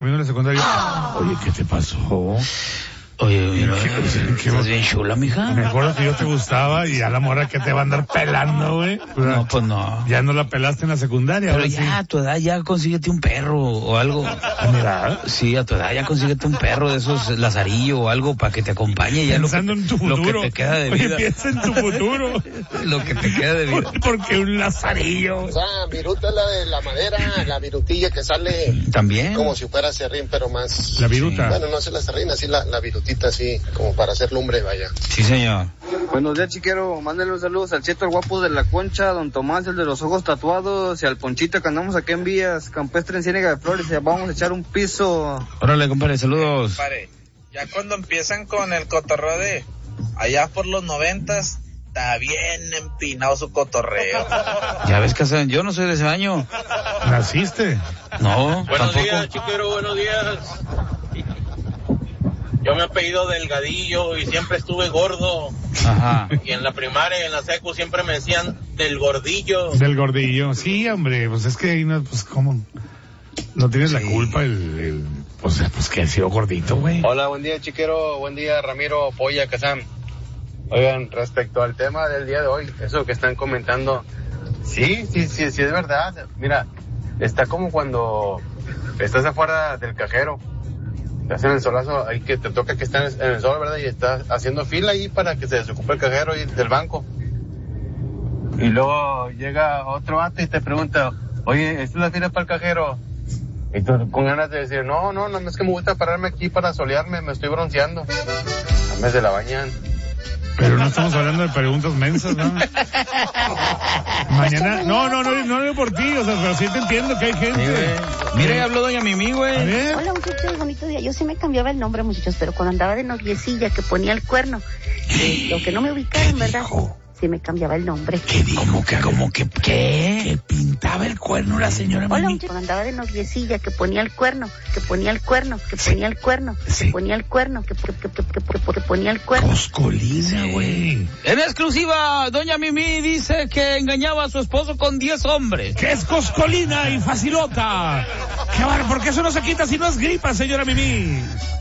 Vino la secundaria. Oye, ¿qué te pasó? Oye, ¿estás bien chula, mija? Me acuerdo que yo te gustaba y a la morra que te va a andar pelando, güey. No, pues no. Ya no la pelaste en la secundaria. Pero ahora ya, sí. a tu edad ya consíguete un perro o algo. ¿A mi edad? Sí, a tu edad ya consíguete un perro de esos Lazarillo o algo para que te acompañe. Ya Pensando en tu futuro. Lo que te queda de vida. Oye, piensa en tu futuro. Lo que te queda de vida. Porque un Lazarillo. O sea, viruta es la de la madera, la virutilla que sale También. como si fuera serrín, pero más... La viruta. Bueno, no es la serrín, así la virutita, así como para hacer lumbre, vaya. Sí, señor. Buenos días, chiquero. Mándenle un saludo al Cheto, el guapo de la Concha, a don Tomás, el de los ojos tatuados, y al Ponchito que andamos aquí en Vías, Campestre en Ciénega de Flores, y vamos a echar un piso. Órale, compadre, saludos. Compadre, ya cuando empiezan con el cotorreo de allá por los 90s, está bien empinado su cotorreo. Ya ves que yo no soy de ese año. ¿Naciste? No, Buenos tampoco. días, chiquero, buenos días. Yo me he apellido Delgadillo y siempre estuve gordo. Ajá. Y en la primaria y en la secu siempre me decían del gordillo. Del gordillo. Sí, hombre, pues es que ahí no, pues cómo. No tienes la culpa pues que ha sido gordito, güey. Hola, buen día, chiquero, buen día, Ramiro, Polla, Kazam. Oigan, respecto al tema del día de hoy, eso que están comentando, sí, es verdad. Mira, está como cuando estás afuera del cajero. Estás en el solazo, ahí que te toca que estés en el sol, ¿verdad? Y estás haciendo fila ahí para que se desocupe el cajero y del banco. Y luego llega otro vato y te pregunta, oye, ¿esta es la fila para el cajero? Y tú con ganas de decir, no, es que me gusta pararme aquí para solearme, me estoy bronceando. A vez de la bañan. Pero no estamos hablando de preguntas mensas, ¿no? Mañana, no digo por ti, o sea, pero sí te entiendo que hay gente. Sí, mira, ya habló doña Mimi, güey. A ver. Hola, muchachos, bonito día. Yo sí me cambiaba el nombre, muchachos, pero cuando andaba de noviecilla que ponía el cuerno, lo que no me ubicaron, ¿verdad? Sí me cambiaba el nombre. ¿Qué dijo? ¿Cómo que qué? ¿Que pintaba el cuerno la señora Hola, Mimi? muchachos, cuando andaba de noviecilla que ponía el cuerno, que ponía el cuerno, que ponía el cuerno, Sí. que ponía el cuerno, que ponía el cuerno. Coscolina, güey. En exclusiva, doña Mimi dice que engañaba a su esposo con 10 hombres. Que es coscolina y facilota. ¿Por qué eso no se quita si no es gripa, señora Mimi?